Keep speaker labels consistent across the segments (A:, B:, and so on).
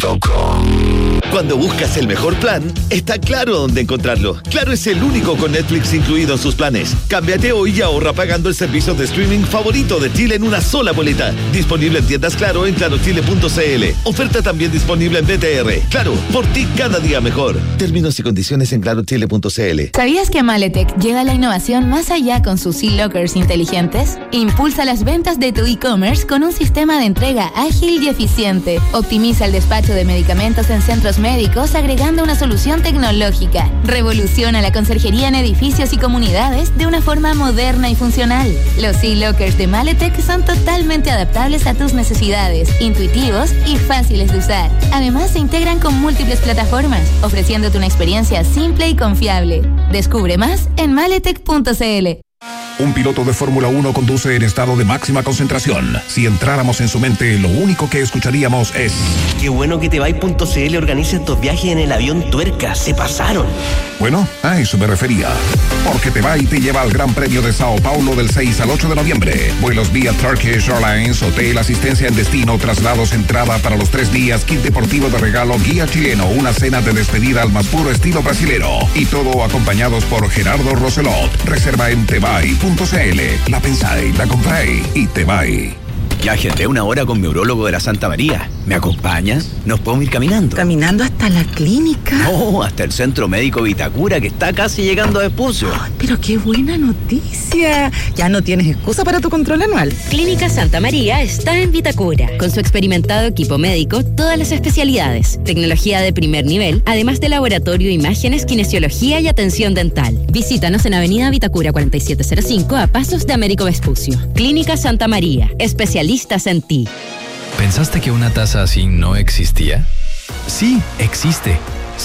A: Claro.com.
B: Cuando buscas el mejor plan, está Claro dónde encontrarlo. Claro es el único con Netflix incluido en sus planes. Cámbiate hoy y ahorra pagando el servicio de streaming favorito de Chile en una sola boleta. Disponible en tiendas Claro en clarochile.cl. Oferta también disponible en BTR. Claro, por ti cada día mejor. Términos y condiciones en clarochile.cl.
C: ¿Sabías que Maletec lleva la innovación más allá con sus e-lockers inteligentes? Impulsa las ventas de tu e-commerce con un sistema de entrega ágil y eficiente. Optimiza el despacho de medicamentos en centros médicos agregando una solución tecnológica. Revoluciona la conserjería en edificios y comunidades de una forma moderna y funcional. Los e-lockers de Maletec son totalmente adaptables a tus necesidades, intuitivos y fáciles de usar. Además, se integran con múltiples plataformas, ofreciéndote una experiencia simple y confiable. Descubre más en maletec.cl.
D: Un piloto de Fórmula 1 conduce en estado de máxima concentración. Si entráramos en su mente, lo único que escucharíamos es:
E: qué bueno que Tebay.cl organiza estos viajes en el avión Tuerca. Se pasaron.
D: Bueno, a eso me refería. Porque Tebay te lleva al Gran Premio de Sao Paulo del 6 al 8 de noviembre. Vuelos vía Turkish Airlines, hotel, asistencia en destino, traslados, entrada para los 3 días, kit deportivo de regalo, guía chileno, una cena de despedida al más puro estilo brasilero. Y todo acompañados por Gerardo Roselot. Reserva en Tebay.cl. La pensáis, la compráis y Tebay.
F: Ya agendé una hora con mi urólogo de la Santa María. ¿Me acompañas? Nos podemos ir caminando.
G: ¿Caminando hasta la clínica?
F: No, hasta el Centro Médico Vitacura, que está casi llegando a Vespucio.
G: Ay, pero qué buena noticia. Ya no tienes excusa para tu control anual.
H: Clínica Santa María está en Vitacura. Con su experimentado equipo médico, todas las especialidades, tecnología de primer nivel, además de laboratorio, imágenes, kinesiología y atención dental. Visítanos en Avenida Vitacura 4705 a pasos de Américo Vespucio. Clínica Santa María, especialistas en ti.
I: ¿Pensaste que una tasa así no existía? Sí, existe.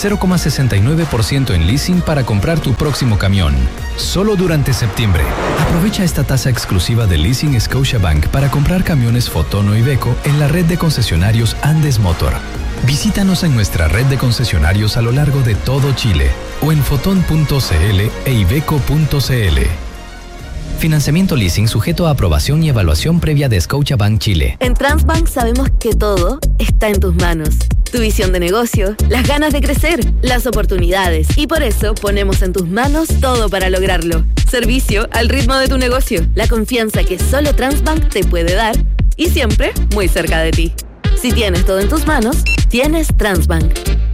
I: 0,69% en leasing para comprar tu próximo camión. Solo durante septiembre. Aprovecha esta tasa exclusiva de Leasing Scotiabank para comprar camiones Foton o Iveco en la red de concesionarios Andes Motor. Visítanos en nuestra red de concesionarios a lo largo de todo Chile o en foton.cl e iveco.cl. Financiamiento leasing sujeto a aprobación y evaluación previa de Scotiabank Chile.
J: En Transbank sabemos que todo está en tus manos. Tu visión de negocio, las ganas de crecer, las oportunidades. Y por eso ponemos en tus manos todo para lograrlo. Servicio al ritmo de tu negocio. La confianza que solo Transbank te puede dar y siempre muy cerca de ti. Si tienes todo en tus manos, tienes Transbank.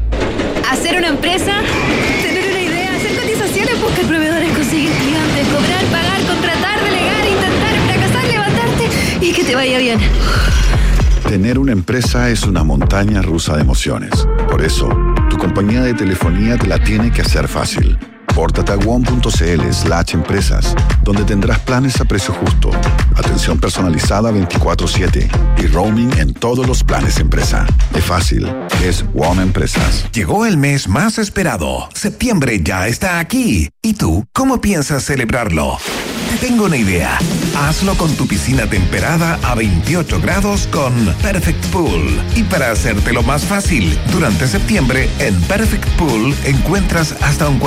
K: Hacer una empresa, tener una idea, hacer cotizaciones, buscar proveedores, conseguir clientes, cobrar, pagar, contratar, delegar, intentar, fracasar, levantarte y que te vaya bien.
L: Tener una empresa es una montaña rusa de emociones. Por eso, tu compañía de telefonía te la tiene que hacer fácil. Pórtate a WOM.cl/empresas, donde tendrás planes a precio justo, atención personalizada 24/7 y roaming en todos los planes empresa. Es fácil, es WOM Empresas.
D: Llegó el mes más esperado. Septiembre ya está aquí. ¿Y tú, cómo piensas celebrarlo? Te tengo una idea. Hazlo con tu piscina temperada a 28 grados con Perfect Pool. Y para hacértelo más fácil, durante septiembre en Perfect Pool encuentras hasta un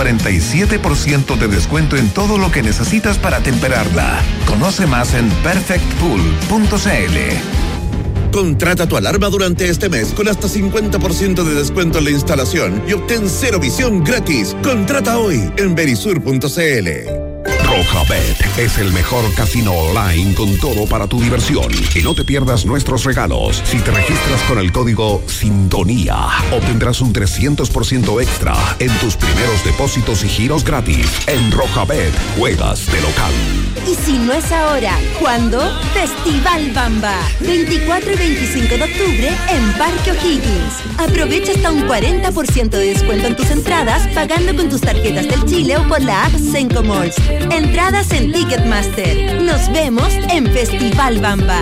D: 47% de descuento en todo lo que necesitas para temperarla. Conoce más en perfectpool.cl.
M: Contrata tu alarma durante este mes con hasta 50% de descuento en la instalación y obtén cero visión gratis. Contrata hoy en verisur.cl.
D: Rojabet es el mejor casino online con todo para tu diversión. Y no te pierdas nuestros regalos. Si te registras con el código SINTONÍA, obtendrás un 300% extra en tus primeros depósitos y giros gratis. En Rojabet, juegas de local.
N: Y si no es ahora, ¿cuándo? Festival Bamba. 24 y 25 de octubre en Parque O'Higgins. Aprovecha hasta un 40% de descuento en tus entradas pagando con tus tarjetas del Chile o por la app Senco Malls. Entradas en Ticketmaster. Nos vemos en Festival Bamba.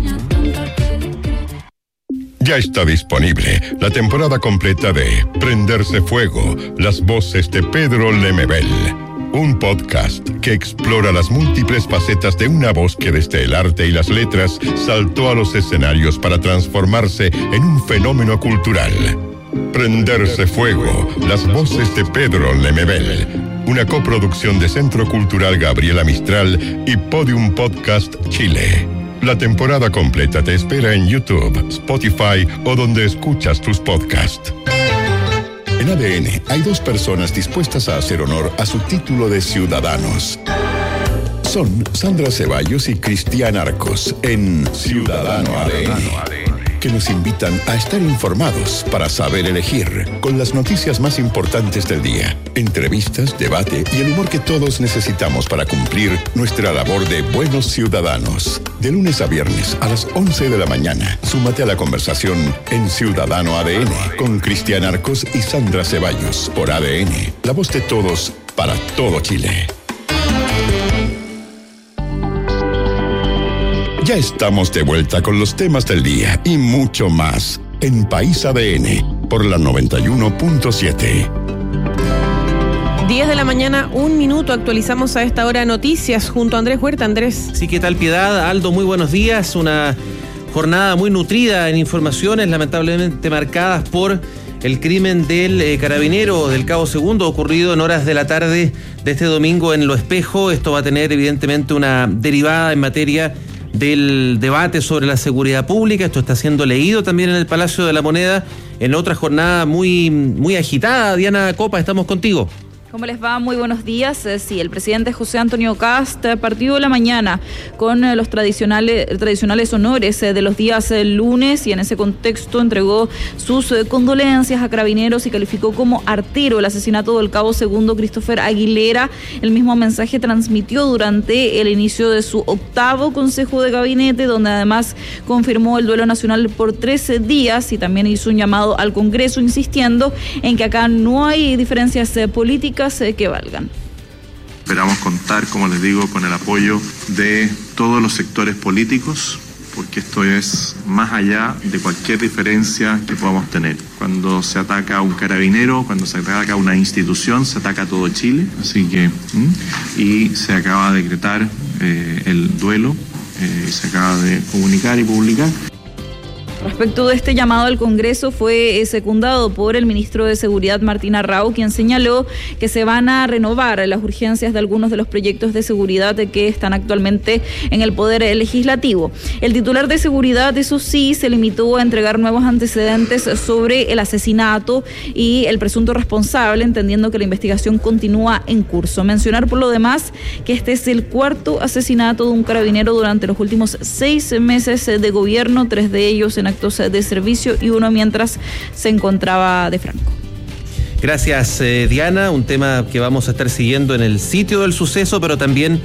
O: Ya está disponible la temporada completa de Prenderse Fuego, las voces de Pedro Lemebel. Un podcast que explora las múltiples facetas de una voz que desde el arte y las letras saltó a los escenarios para transformarse en un fenómeno cultural. Prenderse Fuego, las voces de Pedro Lemebel. Una coproducción de Centro Cultural Gabriela Mistral y Podium Podcast Chile. La temporada completa te espera en YouTube, Spotify o donde escuchas tus podcasts. En ADN hay 2 personas dispuestas a hacer honor a su título de ciudadanos. Son Sandra Ceballos y Cristian Arcos en Ciudadano ADN, que nos invitan a estar informados para saber elegir, con las noticias más importantes del día, entrevistas, debate y el humor que todos necesitamos para cumplir nuestra labor de buenos ciudadanos. De lunes a viernes a las 11 de la mañana, súmate a la conversación en Ciudadano ADN con Cristian Arcos y Sandra Ceballos por ADN, la voz de todos para todo Chile. Ya estamos de vuelta con los temas del día y mucho más en País ADN por la 91.7.
A: 10 de la mañana, 1 minuto. Actualizamos a esta hora noticias junto a Andrés Huerta. Andrés.
P: Sí, ¿qué tal, Piedad? Aldo, muy buenos días. Una jornada muy nutrida en informaciones, lamentablemente marcadas por el crimen del carabinero del Cabo Segundo, ocurrido en horas de la tarde de este domingo en Lo Espejo. Esto va a tener evidentemente una derivada en materia del debate sobre la seguridad pública. Esto está siendo leído también en el Palacio de la Moneda, en otra jornada muy agitada. Diana Copa, estamos contigo.
Q: ¿Cómo les va? Muy buenos días. Sí, el presidente José Antonio Kast partió la mañana con los tradicionales honores de los días lunes, y en ese contexto entregó sus condolencias a carabineros y calificó como artero el asesinato del cabo segundo Christopher Aguilera. El mismo mensaje transmitió durante el inicio de su 8º Consejo de Gabinete, donde además confirmó el duelo nacional por 13 días y también hizo un llamado al Congreso insistiendo en que acá no hay diferencias políticas que valgan.
R: Esperamos contar, como les digo, con el apoyo de todos los sectores políticos, porque esto es más allá de cualquier diferencia que podamos tener. Cuando se ataca a un carabinero, cuando se ataca a una institución, se ataca a todo Chile. Así que, y se acaba de decretar el duelo, se acaba de comunicar y publicar.
Q: Respecto de este llamado al Congreso, fue secundado por el ministro de Seguridad, Martín Arrau, quien señaló que se van a renovar las urgencias de algunos de los proyectos de seguridad que están actualmente en el Poder Legislativo. El titular de Seguridad, eso sí, se limitó a entregar nuevos antecedentes sobre el asesinato y el presunto responsable, entendiendo que la investigación continúa en curso. Mencionar por lo demás que este es el 4º asesinato de un carabinero durante los últimos 6 meses de gobierno, 3 de ellos en actos de servicio y 1 mientras se encontraba de franco.
P: Gracias, Diana. Un tema que vamos a estar siguiendo en el sitio del suceso, pero también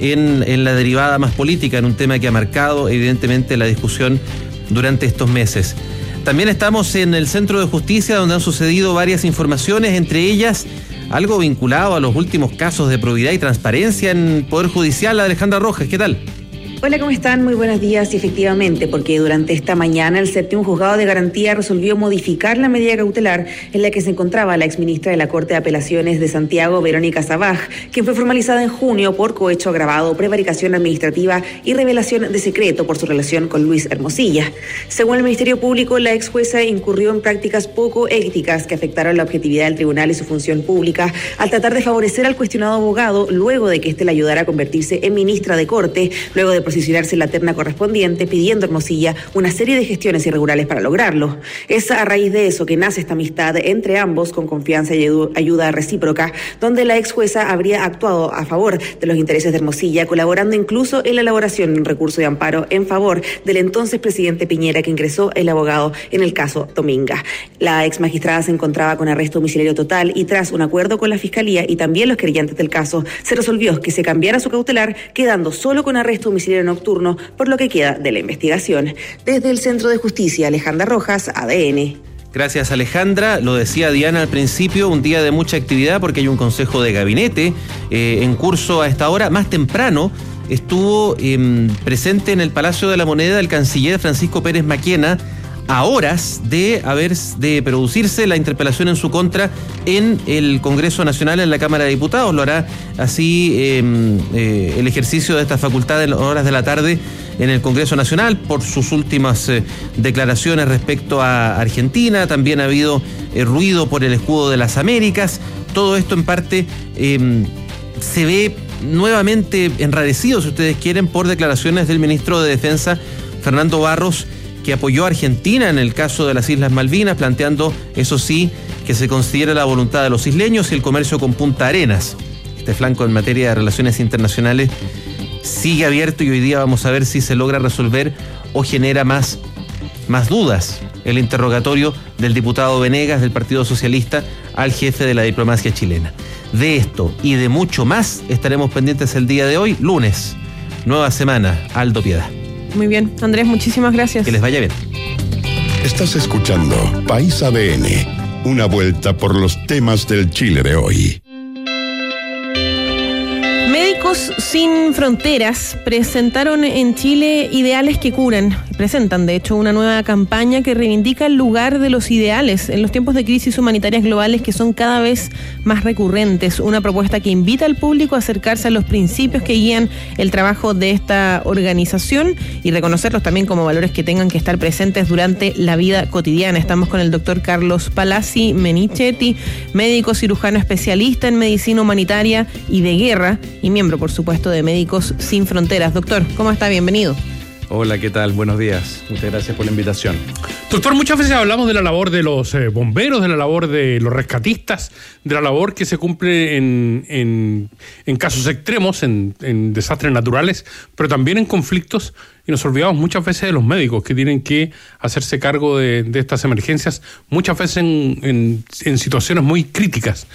P: en la derivada más política, en un tema que ha marcado evidentemente la discusión durante estos meses. También estamos en el Centro de Justicia, donde han sucedido varias informaciones, entre ellas algo vinculado a los últimos casos de probidad y transparencia en Poder Judicial. Alejandra Rojas, ¿qué tal?
S: Hola, ¿cómo están? Muy buenos días. Y efectivamente, porque durante esta mañana el 7º Juzgado de Garantía resolvió modificar la medida cautelar en la que se encontraba la exministra de la Corte de Apelaciones de Santiago, Verónica Sabaj, quien fue formalizada en junio por cohecho agravado, prevaricación administrativa y revelación de secreto por su relación con Luis Hermosilla. Según el Ministerio Público, la ex jueza incurrió en prácticas poco éticas que afectaron la objetividad del tribunal y su función pública al tratar de favorecer al cuestionado abogado luego de que éste le ayudara a convertirse en ministra de Corte, luego de posicionarse en la terna correspondiente, pidiendo a Hermosilla una serie de gestiones irregulares para lograrlo. Es a raíz de eso que nace esta amistad entre ambos, con confianza y ayuda recíproca, donde la ex jueza habría actuado a favor de los intereses de Hermosilla, colaborando incluso en la elaboración de un recurso de amparo en favor del entonces presidente Piñera, que ingresó el abogado en el caso Dominga. La ex magistrada se encontraba con arresto domiciliario total y tras un acuerdo con la Fiscalía y también los querellantes del caso, se resolvió que se cambiara su cautelar, quedando solo con arresto domiciliario nocturno por lo que queda de la investigación. Desde el Centro de Justicia, Alejandra Rojas, ADN.
P: Gracias, Alejandra. Lo decía Diana al principio, un día de mucha actividad porque hay un consejo de gabinete en curso a esta hora. Más temprano estuvo presente en el Palacio de la Moneda el canciller Francisco Pérez Maquena, a horas de producirse la interpelación en su contra en el Congreso Nacional, en la Cámara de Diputados. Lo hará así el ejercicio de esta facultad en horas de la tarde en el Congreso Nacional por sus últimas declaraciones respecto a Argentina. También ha habido ruido por el escudo de las Américas. Todo esto en parte se ve nuevamente enrarecido, si ustedes quieren, por declaraciones del ministro de Defensa, Fernando Barros, que apoyó a Argentina en el caso de las Islas Malvinas, planteando, eso sí, que se considera la voluntad de los isleños y el comercio con Punta Arenas. Este flanco en materia de relaciones internacionales sigue abierto y hoy día vamos a ver si se logra resolver o genera más dudas el interrogatorio del diputado Venegas del Partido Socialista al jefe de la diplomacia chilena. De esto y de mucho más estaremos pendientes el día de hoy, lunes, nueva semana, Aldo Piedad.
A: Muy bien, Andrés, muchísimas gracias.
P: Que les vaya bien.
O: Estás escuchando País ADN, una vuelta por los temas del Chile de hoy.
A: Médicos Sin Fronteras presentaron en Chile Ideales que Curan. Presentan, de hecho, una nueva campaña que reivindica el lugar de los ideales en los tiempos de crisis humanitarias globales que son cada vez más recurrentes. Una propuesta que invita al público a acercarse a los principios que guían el trabajo de esta organización y reconocerlos también como valores que tengan que estar presentes durante la vida cotidiana. Estamos con el doctor Carlos Palazzi Menichetti, médico cirujano especialista en medicina humanitaria y de guerra y miembro, por supuesto, de Médicos Sin Fronteras. Doctor, ¿cómo está? Bienvenido.
T: Hola, ¿qué tal? Buenos días. Muchas gracias por la invitación.
U: Doctor, muchas veces hablamos de la labor de los bomberos, de la labor de los rescatistas, de la labor que se cumple en casos extremos, en desastres naturales, pero también en conflictos, y nos olvidamos muchas veces de los médicos que tienen que hacerse cargo de estas emergencias, muchas veces en situaciones muy críticas.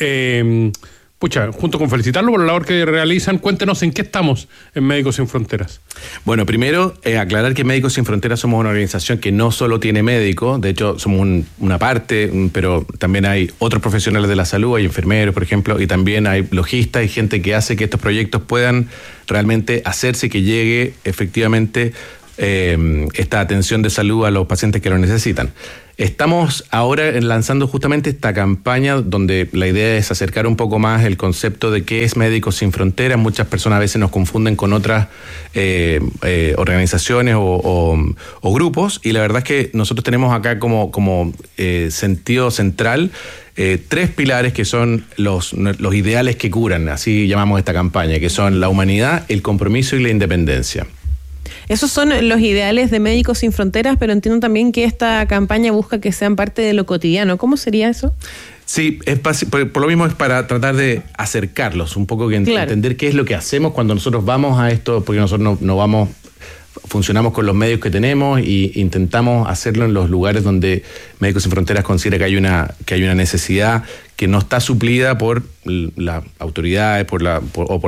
U: Junto con felicitarlo por la labor que realizan, cuéntenos en qué estamos en Médicos Sin Fronteras.
T: Bueno, primero, aclarar que Médicos Sin Fronteras somos una organización que no solo tiene médicos, de hecho somos una parte, pero también hay otros profesionales de la salud, hay enfermeros, por ejemplo, y también hay logistas y gente que hace que estos proyectos puedan realmente hacerse y que llegue efectivamente esta atención de salud a los pacientes que lo necesitan. Estamos ahora lanzando justamente esta campaña donde la idea es acercar un poco más el concepto de qué es Médicos Sin Fronteras. Muchas personas a veces nos confunden con otras organizaciones o grupos, y la verdad es que nosotros tenemos acá como sentido central 3 pilares que son los ideales que curan, así llamamos esta campaña, que son la humanidad, el compromiso y la independencia.
A: Esos son los ideales de Médicos Sin Fronteras, pero entiendo también que esta campaña busca que sean parte de lo cotidiano. ¿Cómo sería eso?
T: Sí, por lo mismo es para tratar de acercarlos un poco, entender qué es lo que hacemos cuando nosotros vamos a esto, porque nosotros no vamos, funcionamos con los medios que tenemos e intentamos hacerlo en los lugares donde Médicos Sin Fronteras considera que hay una necesidad que no está suplida por las autoridades, por los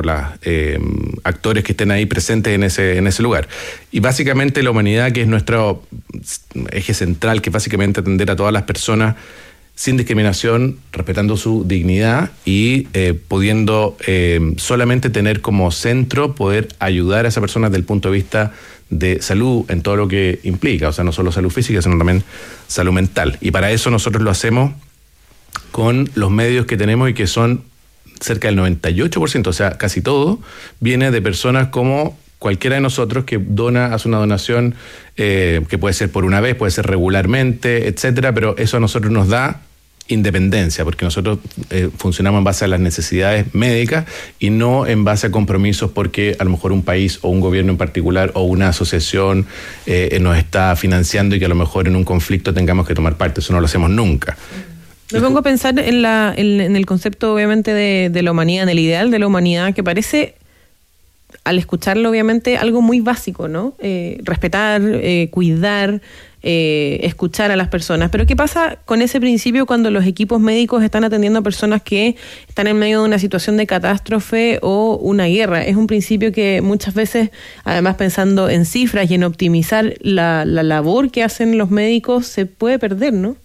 T: actores que estén ahí presentes en ese lugar. Y básicamente la humanidad, que es nuestro eje central, que es básicamente atender a todas las personas sin discriminación, respetando su dignidad y pudiendo solamente tener como centro poder ayudar a esa persona desde el punto de vista de salud en todo lo que implica, o sea, no solo salud física, sino también salud mental. Y para eso nosotros lo hacemos con los medios que tenemos y que son cerca del 98%, o sea, casi todo, viene de personas como cualquiera de nosotros que hace una donación que puede ser por una vez, puede ser regularmente, etcétera, pero eso a nosotros nos da independencia, porque nosotros funcionamos en base a las necesidades médicas y no en base a compromisos porque a lo mejor un país o un gobierno en particular o una asociación nos está financiando y que a lo mejor en un conflicto tengamos que tomar parte. Eso no lo hacemos nunca.
A: Me pongo a pensar en el concepto, obviamente, de la humanidad, en el ideal de la humanidad, que parece, al escucharlo, obviamente, algo muy básico, ¿no? Respetar, cuidar, escuchar a las personas. Pero ¿qué pasa con ese principio cuando los equipos médicos están atendiendo a personas que están en medio de una situación de catástrofe o una guerra? Es un principio que muchas veces, además pensando en cifras y en optimizar la labor que hacen los médicos, se puede perder, ¿no?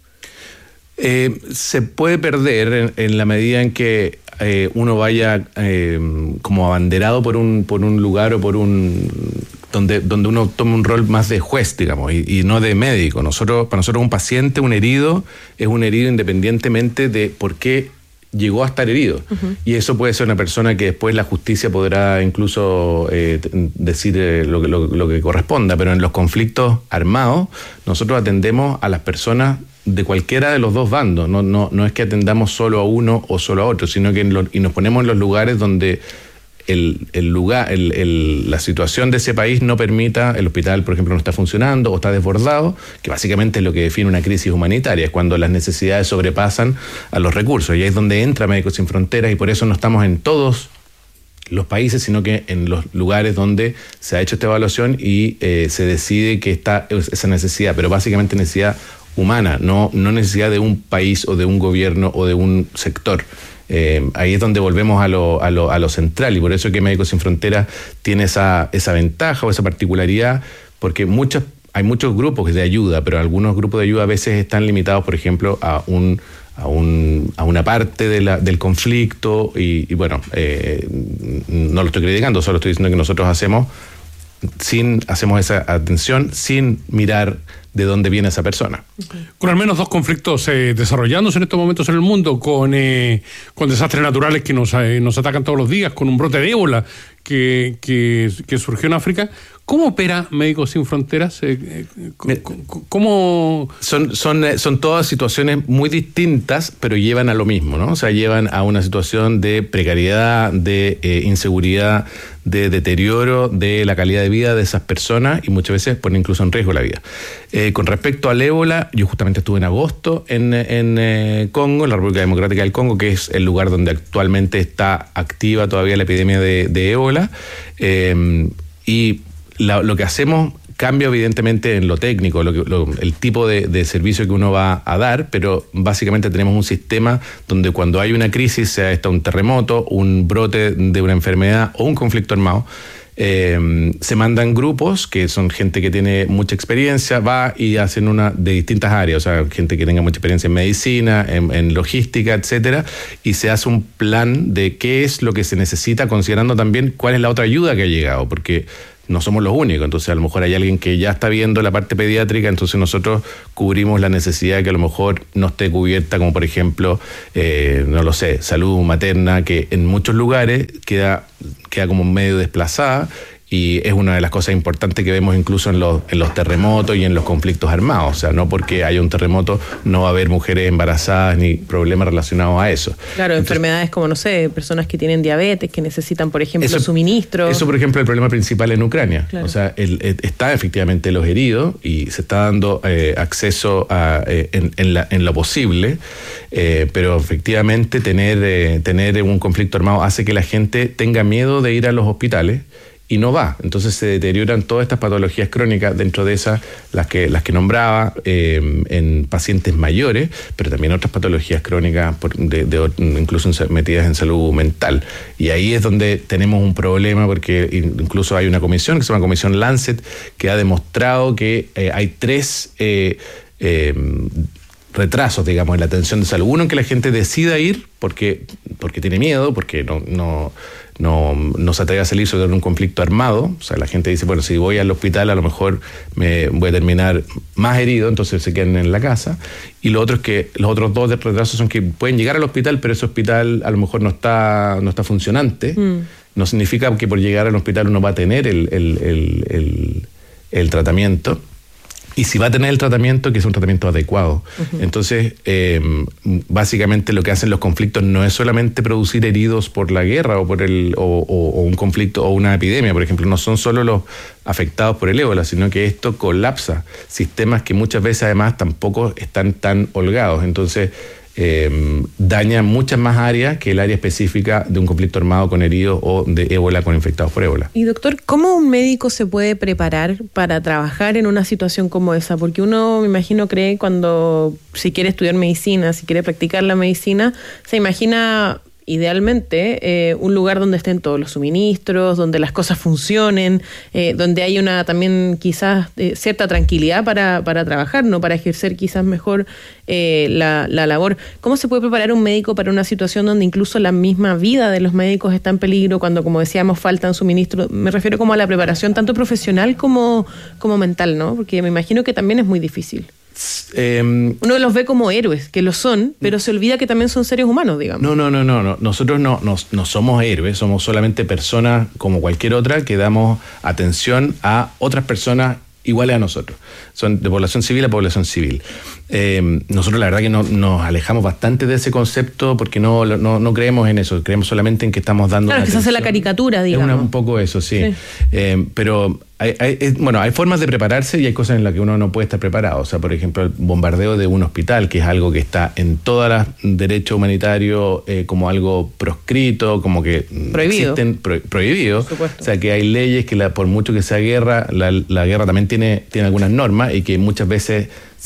T: Se puede perder en la medida en que uno vaya como abanderado por un lugar o por donde uno tome un rol más de juez, digamos, y no de médico. Para nosotros un paciente, un herido, es un herido independientemente de por qué llegó a estar herido. Uh-huh. Y eso puede ser una persona que después la justicia podrá incluso decir lo que corresponda, pero en los conflictos armados nosotros atendemos a las personas de cualquiera de los dos bandos. No es que atendamos solo a uno o solo a otro, sino que y nos ponemos en los lugares donde la situación de ese país no permita, el hospital, por ejemplo, no está funcionando o está desbordado, que básicamente es lo que define una crisis humanitaria, es cuando las necesidades sobrepasan a los recursos. Y ahí es donde entra Médicos Sin Fronteras, y por eso no estamos en todos los países, sino que en los lugares donde se ha hecho esta evaluación y se decide que está esa necesidad, pero básicamente necesidad humana, no necesidad de un país o de un gobierno o de un sector. Ahí es donde volvemos a lo central, y por eso que Médicos Sin Fronteras tiene esa ventaja o esa particularidad, porque hay muchos grupos de ayuda, pero algunos grupos de ayuda a veces están limitados, por ejemplo, a una parte del conflicto, y bueno, no lo estoy criticando, solo estoy diciendo que nosotros hacemos esa atención sin mirar de dónde viene esa persona.
U: Con al menos 2 conflictos desarrollándose en estos momentos en el mundo, con desastres naturales que nos atacan todos los días, con un brote de ébola que surgió en África. ¿Cómo opera Médicos Sin Fronteras? ¿Cómo?
T: Son todas situaciones muy distintas, pero llevan a lo mismo, ¿no? O sea, llevan a una situación de precariedad, de inseguridad, de deterioro de la calidad de vida de esas personas, y muchas veces ponen incluso en riesgo la vida. Con respecto al ébola, yo justamente estuve en agosto en Congo, en la República Democrática del Congo, que es el lugar donde actualmente está activa todavía la epidemia de ébola, y lo que hacemos cambia evidentemente en lo técnico, el tipo de servicio que uno va a dar, pero básicamente tenemos un sistema donde cuando hay una crisis, sea un terremoto, un brote de una enfermedad o un conflicto armado, se mandan grupos que son gente que tiene mucha experiencia, va y hacen una de distintas áreas, o sea, gente que tenga mucha experiencia en medicina, en logística, etcétera, y se hace un plan de qué es lo que se necesita, considerando también cuál es la otra ayuda que ha llegado, porque no somos los únicos, entonces a lo mejor hay alguien que ya está viendo la parte pediátrica, entonces nosotros cubrimos la necesidad que a lo mejor no esté cubierta, como por ejemplo, no lo sé, salud materna, que en muchos lugares queda como medio desplazada, y es una de las cosas importantes que vemos incluso en los terremotos y en los conflictos armados. O sea, no porque haya un terremoto no va a haber mujeres embarazadas ni problemas relacionados a eso.
A: Claro, entonces, enfermedades como, no sé, personas que tienen diabetes, que necesitan, por ejemplo, suministros.
T: Eso, por ejemplo, es el problema principal en Ucrania. Claro. O sea, está efectivamente los heridos y se está dando acceso en lo posible, pero efectivamente tener un conflicto armado hace que la gente tenga miedo de ir a los hospitales y no va. Entonces se deterioran todas estas patologías crónicas, dentro de esas las que nombraba, en pacientes mayores, pero también otras patologías crónicas incluso metidas en salud mental. Y ahí es donde tenemos un problema, porque incluso hay una comisión que se llama Comisión Lancet, que ha demostrado que hay 3 retrasos, digamos, en la atención de salud. Uno, en que la gente decida ir porque tiene miedo, porque no se atreve a salir sobre un conflicto armado. O sea, la gente dice, bueno, si voy al hospital a lo mejor me voy a terminar más herido, entonces se quedan en la casa. Y lo otro es que los otros 2 retrasos son que pueden llegar al hospital, pero ese hospital a lo mejor no está funcionante. No significa que por llegar al hospital uno va a tener el tratamiento. Y si va a tener el tratamiento, que es un tratamiento adecuado. Uh-huh. Entonces, básicamente lo que hacen los conflictos no es solamente producir heridos por la guerra o un conflicto o una epidemia, por ejemplo. No son solo los afectados por el ébola, sino que esto colapsa sistemas que muchas veces además tampoco están tan holgados. Entonces, daña muchas más áreas que el área específica de un conflicto armado con heridos o de ébola con infectados por ébola.
A: Y doctor, ¿cómo un médico se puede preparar para trabajar en una situación como esa? Porque uno, me imagino, cree si quiere estudiar medicina, si quiere practicar la medicina, se imagina idealmente un lugar donde estén todos los suministros, donde las cosas funcionen, donde hay una también quizás cierta tranquilidad para trabajar, ¿no? Para ejercer quizás mejor la labor. ¿Cómo se puede preparar un médico para una situación donde incluso la misma vida de los médicos está en peligro, cuando, como decíamos, faltan suministros? Me refiero como a la preparación tanto profesional como mental, ¿no? Porque me imagino que también es muy difícil. Uno los ve como héroes, que lo son, pero se olvida que también son seres humanos, digamos.
T: No. Nosotros no somos héroes, somos solamente personas como cualquier otra que damos atención a otras personas iguales a nosotros. Son de población civil a población civil. Nosotros la verdad que nos alejamos bastante de ese concepto porque no creemos en eso, creemos solamente en que estamos dando...
A: Claro, que se hace la caricatura, digamos.
T: Es un poco eso, sí. Pero hay formas de prepararse y hay cosas en las que uno no puede estar preparado. O sea, por ejemplo, el bombardeo de un hospital, que es algo que está en todos los derechos humanitarios como algo proscrito, como que
A: prohibido.
T: Existen prohibido. O sea, que hay leyes que por mucho que sea guerra, la guerra también tiene algunas normas y que muchas veces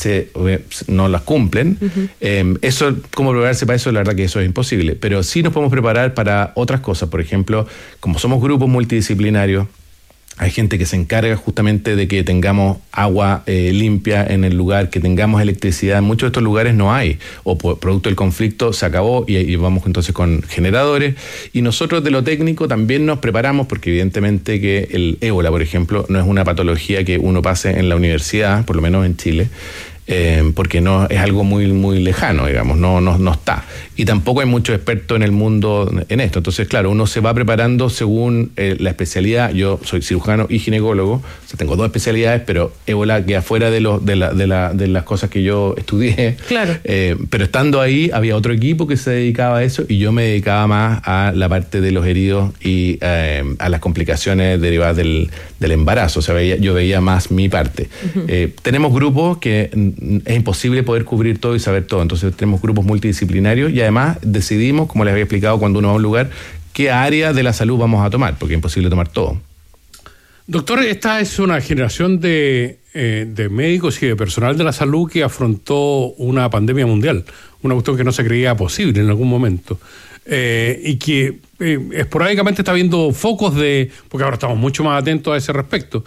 T: no las cumplen. Eso, ¿cómo prepararse para eso? La verdad que eso es imposible. Pero sí nos podemos preparar para otras cosas. Por ejemplo, como somos grupos multidisciplinarios, hay gente que se encarga justamente de que tengamos agua limpia en el lugar, que tengamos electricidad. En muchos de estos lugares no hay, o producto del conflicto se acabó y vamos entonces con generadores. Y nosotros de lo técnico también nos preparamos porque evidentemente que el ébola, por ejemplo, no es una patología que uno pase en la universidad, por lo menos en Chile. Porque no es algo muy lejano, digamos, no está. Y tampoco hay muchos expertos en el mundo en esto. Entonces, claro, uno se va preparando según la especialidad. Yo soy cirujano y ginecólogo, o sea, tengo dos especialidades, pero ébola queda fuera de las cosas que yo estudié.
A: Claro.
T: Pero estando ahí, había otro equipo que se dedicaba a eso y yo me dedicaba más a la parte de los heridos y a las complicaciones derivadas del embarazo. O sea, yo veía más mi parte. Tenemos grupos que es imposible poder cubrir todo y saber todo. Entonces tenemos grupos multidisciplinarios y además decidimos, como les había explicado cuando uno va a un lugar, qué área de la salud vamos a tomar, porque es imposible tomar todo.
U: Doctor, esta es una generación de médicos y de personal de la salud que afrontó una pandemia mundial, una cuestión que no se creía posible en algún momento. Y que esporádicamente está habiendo focos porque ahora estamos mucho más atentos a ese respecto.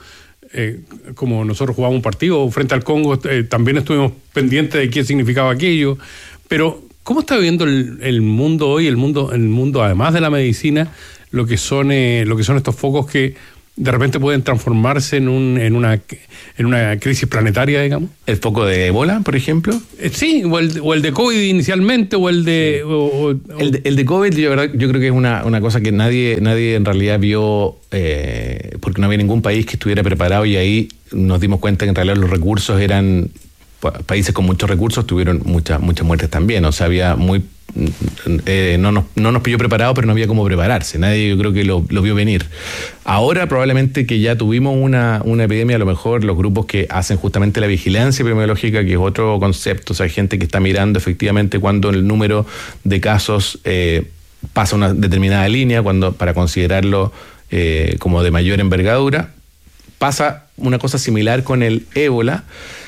U: Como nosotros jugábamos un partido frente al Congo, también estuvimos pendientes de qué significaba aquello. Pero, ¿cómo está viviendo el mundo hoy, el mundo además de la medicina, lo que son estos focos que de repente pueden transformarse en una crisis planetaria, digamos?
T: ¿El foco de ébola, por ejemplo?
U: Sí, o el de COVID inicialmente, o el de...
T: El de COVID yo creo que es una cosa que nadie en realidad vio, porque no había ningún país que estuviera preparado y ahí nos dimos cuenta que en realidad los recursos eran... Países con muchos recursos tuvieron muchas muertes también, o sea, había no nos pilló preparados, pero no había cómo prepararse. Nadie, yo creo que lo vio venir. Ahora probablemente que ya tuvimos una epidemia, a lo mejor los grupos que hacen justamente la vigilancia epidemiológica, que es otro concepto, o sea, hay gente que está mirando efectivamente cuando el número de casos pasa una determinada línea, para considerarlo como de mayor envergadura. Pasa una cosa similar con el ébola.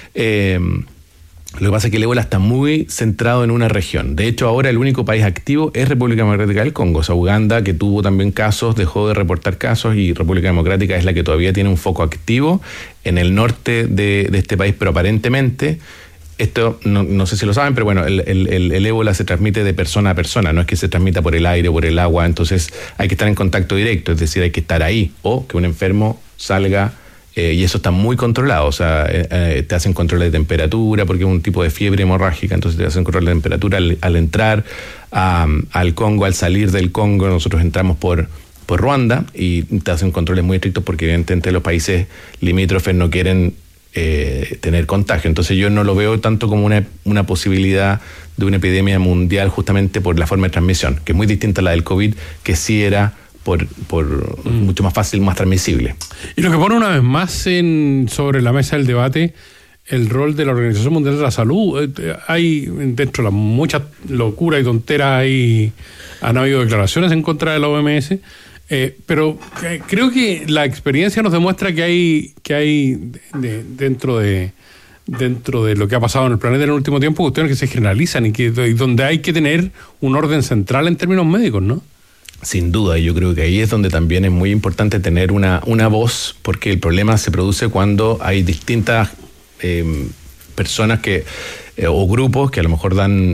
T: Lo que pasa es que el ébola está muy centrado en una región. De hecho, ahora el único país activo es República Democrática del Congo. O sea, Uganda, que tuvo también casos, dejó de reportar casos, y República Democrática es la que todavía tiene un foco activo en el norte de este país, pero aparentemente, esto no sé si lo saben, pero bueno, el ébola se transmite de persona a persona, no es que se transmita por el aire o por el agua, entonces hay que estar en contacto directo, es decir, hay que estar ahí, o que un enfermo salga. Y eso está muy controlado, o sea, te hacen control de temperatura porque es un tipo de fiebre hemorrágica, entonces te hacen control de temperatura al entrar al Congo, al salir del Congo. Nosotros entramos por Ruanda y te hacen controles muy estrictos porque evidentemente los países limítrofes no quieren tener contagio. Entonces yo no lo veo tanto como una posibilidad de una epidemia mundial justamente por la forma de transmisión, que es muy distinta a la del COVID, que sí era mucho más fácil, más transmisible.
U: Y lo que pone una vez más sobre la mesa del debate el rol de la Organización Mundial de la Salud. Hay dentro de mucha locura y tontera, han habido declaraciones en contra de la OMS, pero creo que la experiencia nos demuestra que hay dentro de lo que ha pasado en el planeta en el último tiempo cuestiones que se generalizan y donde hay que tener un orden central en términos médicos, ¿no?
T: Sin duda, y yo creo que ahí es donde también es muy importante tener una voz, porque el problema se produce cuando hay distintas personas o grupos que a lo mejor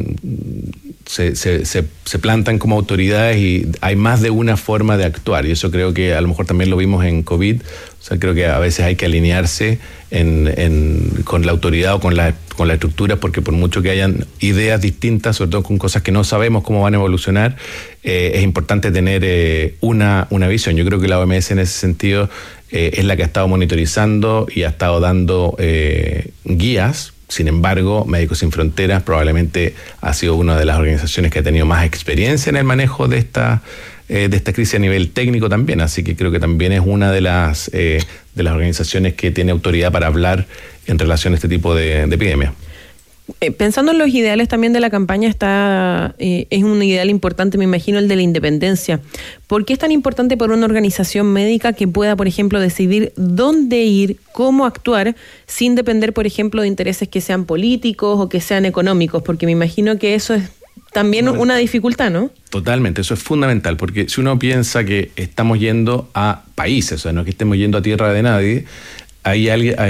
T: se plantan como autoridades y hay más de una forma de actuar, y eso creo que a lo mejor también lo vimos en COVID. O sea, creo que a veces hay que alinearse con la autoridad o con la estructura, porque por mucho que hayan ideas distintas, sobre todo con cosas que no sabemos cómo van a evolucionar, es importante tener una visión. Yo creo que la OMS en ese sentido es la que ha estado monitorizando y ha estado dando guías Sin embargo, Médicos Sin Fronteras probablemente ha sido una de las organizaciones que ha tenido más experiencia en el manejo de esta crisis a nivel técnico también, así que creo que también es una de las organizaciones que tiene autoridad para hablar en relación a este tipo de epidemia.
A: Pensando en los ideales también de la campaña, es un ideal importante, me imagino, el de la independencia. ¿Por qué es tan importante para una organización médica que pueda, por ejemplo, decidir dónde ir, cómo actuar, sin depender, por ejemplo, de intereses que sean políticos o que sean económicos? Porque me imagino que eso es también una dificultad, ¿no? Totalmente, eso es fundamental, porque si uno piensa que estamos yendo a países, o sea, no es que estemos yendo a tierra de nadie, y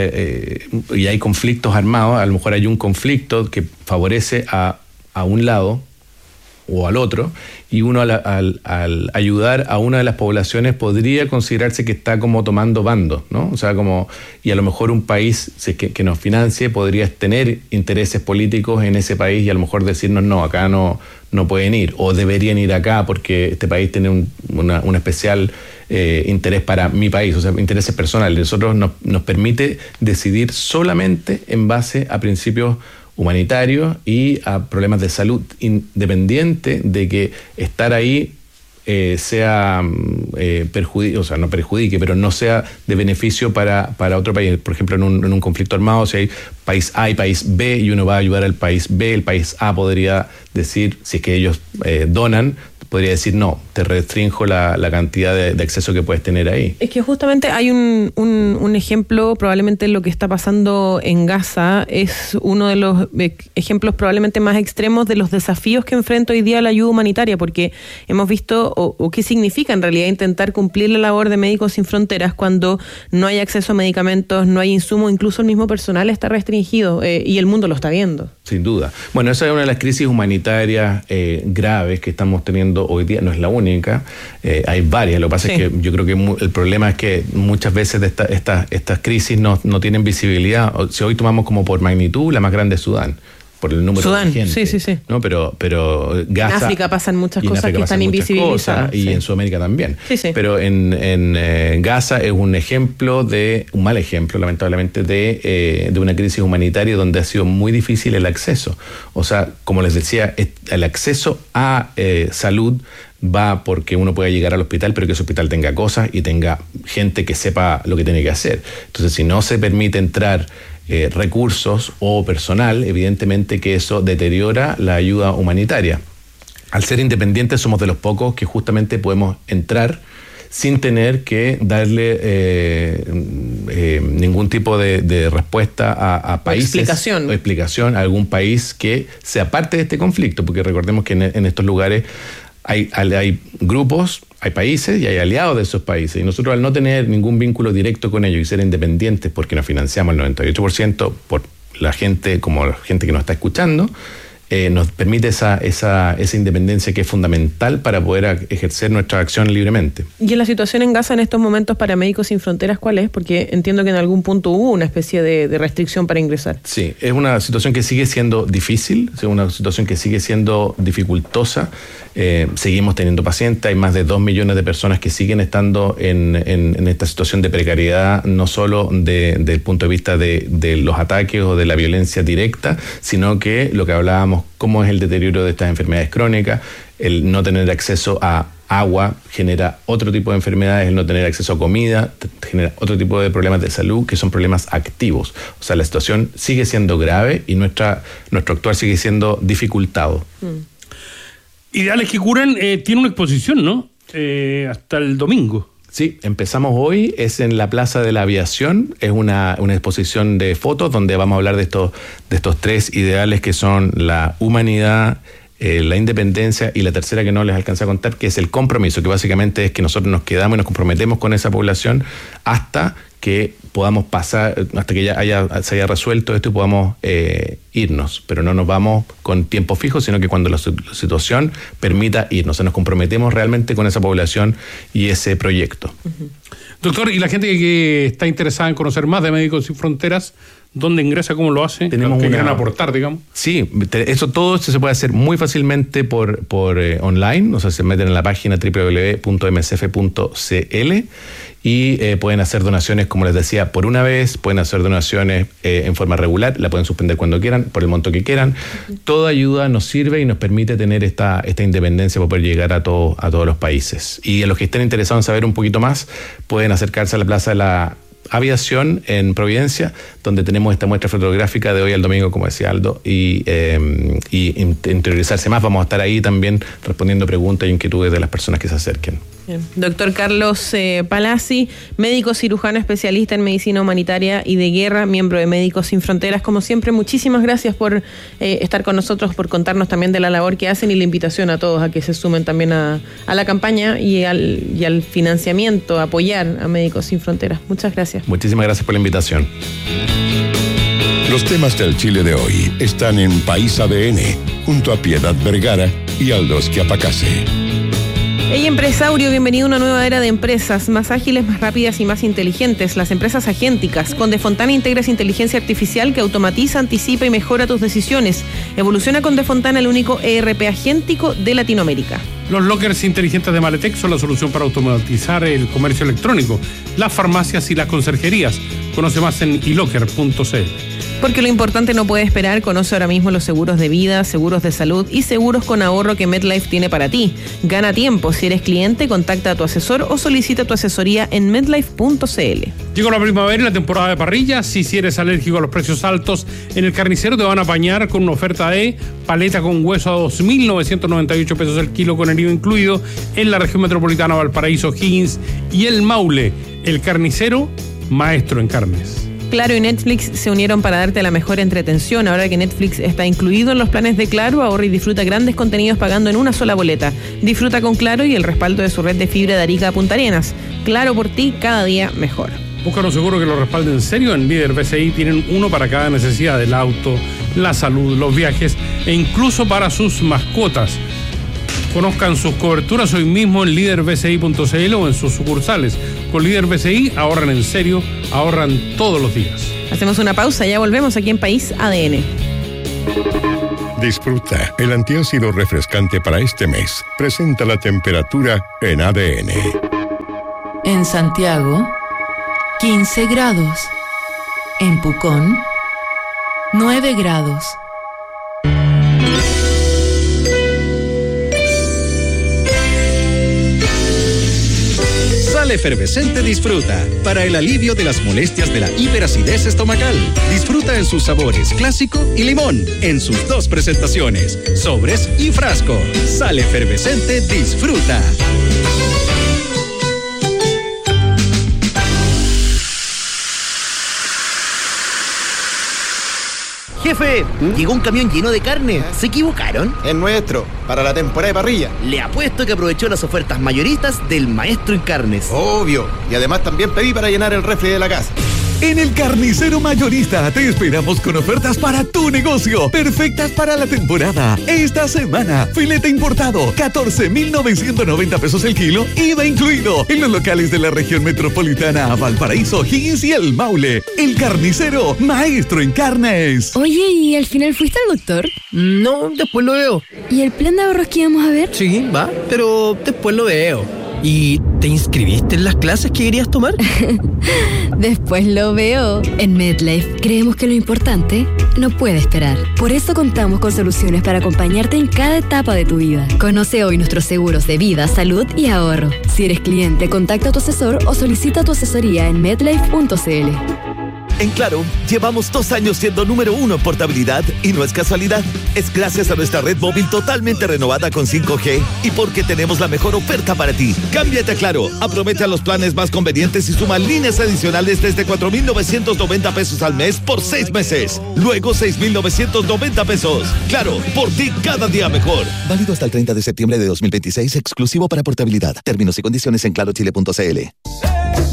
A: hay conflictos armados, a lo mejor hay un conflicto que favorece a un lado o al otro, y uno al ayudar a una de las poblaciones podría considerarse que está como tomando bando, ¿no? O sea, y a lo mejor un país que nos financie podría tener intereses políticos en ese país y a lo mejor decirnos no, acá no pueden ir, o deberían ir acá porque este país tiene un especial interés para mi país, o sea, intereses personales. Nosotros nos permite decidir solamente en base a principios humanitarios y a problemas de salud, independiente de que estar ahí sea no perjudique, pero no sea de beneficio para otro país. Por ejemplo, en un conflicto armado, si hay país A y país B y uno va a ayudar al país B, el país A podría decir, si es que ellos donan, podría decir no, te restrinjo la cantidad de acceso que puedes tener ahí. Es que justamente hay un ejemplo, probablemente lo que está pasando en Gaza es uno de los ejemplos probablemente más extremos de los desafíos que enfrenta hoy día la ayuda humanitaria, porque hemos visto o qué significa en realidad intentar cumplir la labor de Médicos Sin Fronteras cuando no hay acceso a medicamentos, no hay insumos, incluso el mismo personal está restringido y el mundo lo está viendo. Sin duda. Bueno, esa es una de las crisis humanitarias graves que estamos teniendo hoy día, no es la única, hay varias. Lo que pasa es que yo creo que el problema es que muchas veces estas crisis no tienen visibilidad. Si hoy tomamos como por magnitud, la más grande es Sudán, por el número de gente. Sí. ¿No? Pero Gaza, en África pasan muchas cosas que están invisibilizadas. Y en Sudamérica también. Sí. Pero en Gaza es un mal ejemplo, lamentablemente, de una crisis humanitaria donde ha sido muy difícil el acceso. O sea, como les decía, el acceso a salud va porque uno pueda llegar al hospital, pero que ese hospital tenga cosas y tenga gente que sepa lo que tiene que hacer. Entonces, si no se permite entrar recursos o personal, evidentemente que eso deteriora la ayuda humanitaria. Al ser independientes somos de los pocos que justamente podemos entrar sin tener que darle ningún tipo de respuesta a países o explicación a algún país que sea parte de este conflicto, porque recordemos que en estos lugares hay grupos, hay países y hay aliados de esos países, y nosotros al no tener ningún vínculo directo con ellos y ser independientes, porque nos financiamos el 98% por la gente, como la gente que nos está escuchando, nos permite esa independencia que es fundamental para poder ejercer nuestra acción libremente. ¿Y en la situación en Gaza en estos momentos para Médicos Sin Fronteras cuál es? Porque entiendo que en algún punto hubo una especie de restricción para ingresar. Sí, es una situación que sigue siendo difícil, es una situación que sigue siendo dificultosa. Seguimos teniendo pacientes, hay más de 2 millones de personas que siguen estando en esta situación de precariedad, no solo desde el punto de vista de los ataques o de la violencia directa, sino que lo que hablábamos, cómo es el deterioro de estas enfermedades crónicas, el no tener acceso a agua genera otro tipo de enfermedades, el no tener acceso a comida genera otro tipo de problemas de salud que son problemas activos. O sea, la situación sigue siendo grave y nuestro actuar sigue siendo dificultado.
U: Ideales que curan tiene una exposición, ¿no? Hasta el domingo.
T: Sí, empezamos hoy, es en la Plaza de la Aviación, es una exposición de fotos donde vamos a hablar de estos 3 ideales que son la humanidad, la independencia y la tercera que no les alcancé a contar, que es el compromiso, que básicamente es que nosotros nos quedamos y nos comprometemos con esa población hasta que podamos pasar, hasta que se haya resuelto esto y podamos irnos, pero no nos vamos con tiempo fijo, sino que cuando la situación permita irnos, o sea, nos comprometemos realmente con esa población y ese proyecto.
U: Doctor, y la gente que está interesada en conocer más de Médicos Sin Fronteras, dónde ingresa, cómo lo hace,
T: tenemos
U: que quieran aportar, digamos.
T: Sí, todo esto se puede hacer muy fácilmente por online, o sea, se meten en la página www.msf.cl y pueden hacer donaciones, como les decía, por una vez, pueden hacer donaciones en forma regular, la pueden suspender cuando quieran, por el monto que quieran. Toda ayuda nos sirve y nos permite tener esta independencia para poder llegar a todos los países. Y a los que estén interesados en saber un poquito más, pueden acercarse a la Plaza de la Aviación en Providencia, donde tenemos esta muestra fotográfica de hoy al domingo, como decía Aldo, y interiorizarse más. Vamos a estar ahí también respondiendo preguntas e inquietudes de las personas que se acerquen.
A: Bien. Doctor Carlos Palazzi, médico cirujano especialista en medicina humanitaria y de guerra, miembro de Médicos Sin Fronteras. Como siempre, muchísimas gracias por estar con nosotros, por contarnos también de la labor que hacen y la invitación a todos a que se sumen también a la campaña y al financiamiento, a apoyar a Médicos Sin Fronteras. Muchas gracias.
T: Muchísimas gracias por la invitación.
O: Los temas del Chile de hoy están en País ADN, junto a Piedad Vergara y Aldo Schiapacase.
A: Hey empresario, bienvenido a una nueva era de empresas más ágiles, más rápidas y más inteligentes. Las empresas agénticas. Con Defontana integras inteligencia artificial que automatiza, anticipa y mejora tus decisiones. Evoluciona con Defontana, el único ERP agéntico de Latinoamérica.
U: Los lockers inteligentes de Maletec son la solución para automatizar el comercio electrónico, las farmacias y las conserjerías. Conoce más en ilocker.cl.
A: Porque lo importante no puede esperar. Conoce ahora mismo los seguros de vida, seguros de salud y seguros con ahorro que MetLife tiene para ti. Gana tiempo. Si eres cliente, contacta a tu asesor o solicita tu asesoría en metlife.cl.
U: Llegó la primavera y la temporada de parrillas. Si eres alérgico a los precios altos, en el Carnicero te van a apañar con una oferta de paleta con hueso a 2.998 pesos el kilo con el IVA incluido en la región metropolitana, Valparaíso, Higgins y el Maule. El Carnicero, maestro en carnes.
A: Claro y Netflix se unieron para darte la mejor entretención. Ahora que Netflix está incluido en los planes de Claro, ahorra y disfruta grandes contenidos pagando en una sola boleta. Disfruta con Claro y el respaldo de su red de fibra de Arica a Punta Arenas. Claro por ti, cada día mejor.
U: Busca un seguro que lo respalde en serio. En Líder BCI tienen uno para cada necesidad del auto, la salud, los viajes e incluso para sus mascotas. Conozcan sus coberturas hoy mismo en liderbci.cl o en sus sucursales. Con Líder BCI ahorran en serio, ahorran todos los días.
A: Hacemos una pausa, ya volvemos aquí en País ADN.
O: Disfruta el antiácido refrescante para este mes. Presenta la temperatura en ADN.
C: En Santiago, 15 grados. En Pucón, 9 grados.
B: Sal Efervescente Disfruta, para el alivio de las molestias de la hiperacidez estomacal. Disfruta en sus sabores clásico y limón, en sus dos presentaciones, sobres y frasco. Sal Efervescente Disfruta.
E: Jefe, llegó un camión lleno de carne. ¿Se equivocaron?
V: Es nuestro, para la temporada de parrilla.
E: Le apuesto que aprovechó las ofertas mayoristas del maestro en carnes.
V: Obvio, y además también pedí para llenar el refri de la casa.
W: En el Carnicero Mayorista te esperamos con ofertas para tu negocio, perfectas para la temporada. Esta semana, filete importado, 14.990 pesos el kilo, IVA incluido, en los locales de la región metropolitana, Valparaíso, Higgins y el Maule. El Carnicero, maestro en carnes.
K: Oye, ¿y al final fuiste al doctor?
E: No, después lo veo.
K: ¿Y el plan de ahorros que íbamos a ver?
E: Sí, va, pero después lo veo. ¿Y te inscribiste en las clases que querías tomar?
K: Después lo veo. En MetLife creemos que lo importante no puede esperar. Por eso contamos con soluciones para acompañarte en cada etapa de tu vida. Conoce hoy nuestros seguros de vida, salud y ahorro. Si eres cliente, contacta a tu asesor o solicita tu asesoría en metlife.cl.
X: En Claro, llevamos 2 años siendo número 1 en portabilidad y no es casualidad. Es gracias a nuestra red móvil totalmente renovada con 5G y porque tenemos la mejor oferta para ti. Cámbiate a Claro, aprovecha los planes más convenientes y suma líneas adicionales desde 4.990 pesos al mes por 6 meses. Luego 6.990 pesos. Claro, por ti cada día mejor.
Y: Válido hasta el 30 de septiembre de 2026, exclusivo para portabilidad. Términos y condiciones en clarochile.cl.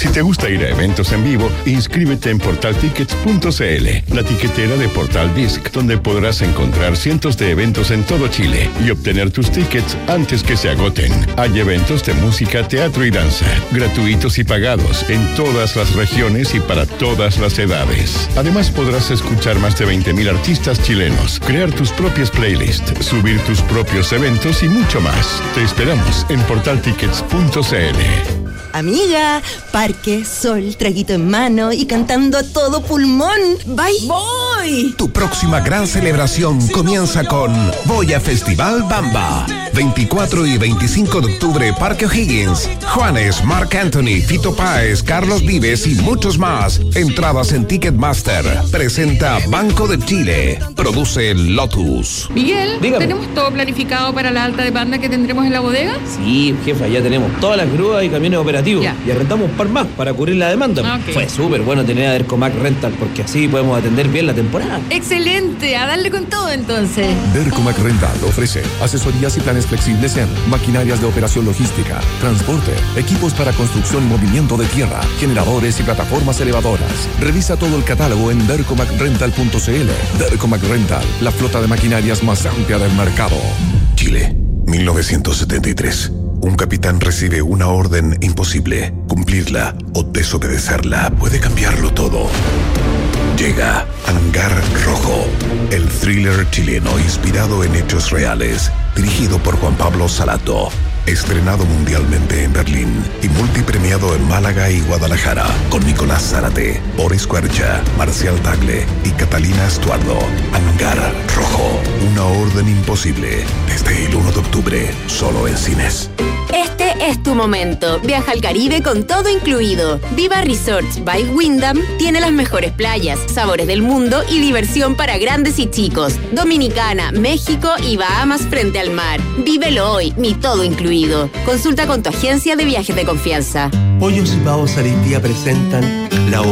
O: Si te gusta ir a eventos en vivo, inscríbete en portaltickets.cl, la tiquetera de Portal Disc, donde podrás encontrar cientos de eventos en todo Chile y obtener tus tickets antes que se agoten. Hay eventos de música, teatro y danza, gratuitos y pagados en todas las regiones y para todas las edades. Además, podrás escuchar más de 20.000 artistas chilenos, crear tus propias playlists, subir tus propios eventos y mucho más. Te esperamos en portaltickets.cl.
N: Amiga, parque, sol, traguito en mano y cantando a todo pulmón. ¡Bye! ¡Voy!
D: Tu próxima gran celebración comienza con Voya Festival Bamba. 24 y 25 de octubre, Parque O'Higgins. Juanes, Marc Anthony, Fito Páez, Carlos Vives y muchos más. Entradas en Ticketmaster. Presenta Banco de Chile. Produce Lotus.
F: Miguel,
G: Dígame.
F: ¿tenemos todo planificado para la alta demanda que tendremos en la bodega?
G: Sí, jefa, ya tenemos todas las grúas y camiones operativos.
F: Ya.
G: Y arrendamos un par más para cubrir la demanda.
F: Ok.
G: Fue súper bueno tener a Dercomac Rental porque así podemos atender bien la temporada.
F: ¡Excelente! A darle con todo entonces.
H: Dercomac Rental ofrece asesorías y planes flexibles en maquinarias de operación logística, transporte, equipos para construcción y movimiento de tierra, generadores y plataformas elevadoras. Revisa todo el catálogo en dercomacrental.cl. Dercomac Rental, la flota de maquinarias más amplia del mercado.
D: Chile, 1973. Un capitán recibe una orden imposible. Cumplirla o desobedecerla puede cambiarlo todo. Llega Hangar Rojo, el thriller chileno inspirado en hechos reales, dirigido por Juan Pablo Salato. Estrenado mundialmente en Berlín y multipremiado en Málaga y Guadalajara, con Nicolás Zárate, Boris Quercia, Marcial Tagle y Catalina Estuardo. Hangar Rojo, una orden imposible. Desde el 1 de octubre, solo en cines.
J: Este es tu momento. Viaja al Caribe con todo incluido. Viva Resorts by Wyndham tiene las mejores playas, sabores del mundo y diversión para grandes y chicos. Dominicana, México y Bahamas frente al mar. Vívelo hoy, mi todo incluido. Consulta con tu agencia de viajes de confianza.
I: Pollos y Pavos Aristía presentan la